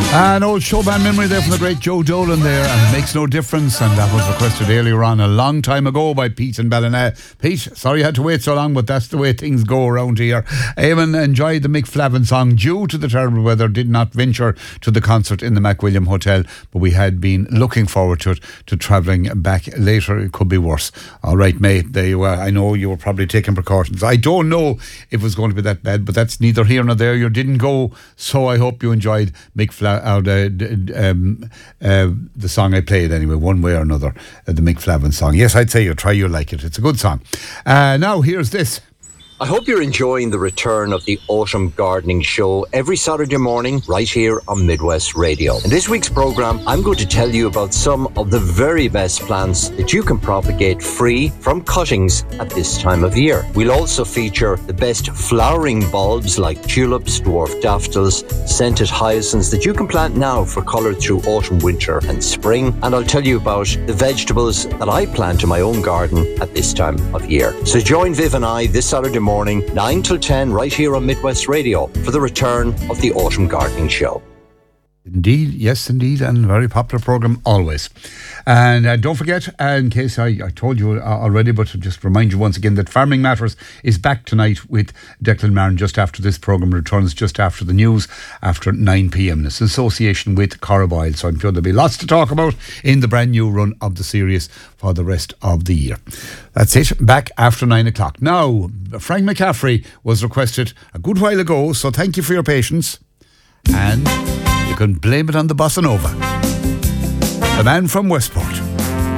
An old showband memory there from the great Joe Dolan there, and Makes No Difference, and that was requested earlier on a long time ago by Pete and Ballina. Pete, sorry you had to wait so long, but that's the way things go around here. Eamon enjoyed the Mick Flavin song. Due to the terrible weather, did not venture to the concert in the McWilliam Hotel, but we had been looking forward to it, to travelling back later. It could be worse. All right, mate, there you were. I know you were probably taking precautions. I don't know if it was going to be that bad, but that's neither here nor there. You didn't go, so I hope you enjoyed Mick Flavin. The song I played anyway, one way or another, the Mick Flavin song. Yes, I'd say you like it. It's a good song. Now here's this. I hope you're enjoying the return of the Autumn Gardening Show every Saturday morning right here on Midwest Radio. In this week's programme, I'm going to tell you about some of the very best plants that you can propagate free from cuttings at this time of year. We'll also feature the best flowering bulbs like tulips, dwarf daffodils, scented hyacinths that you can plant now for colour through autumn, winter and spring. And I'll tell you about the vegetables that I plant in my own garden at this time of year. So join Viv and I this Saturday morning, 9 till 10, right here on Midwest Radio for the return of the Autumn Gardening Show. Indeed, yes indeed, and very popular programme always. And don't forget, in case I told you already, but to just remind you once again that Farming Matters is back tonight with Declan Martin just after this programme returns, just after the news, after 9pm. It's in association with Corriboyle, so I'm sure there'll be lots to talk about in the brand new run of the series for the rest of the year. That's it, back after 9 o'clock. Now, Frank McCaffrey was requested a good while ago, so thank you for your patience. And you can blame it on the Bossa Nova. The man from Westport.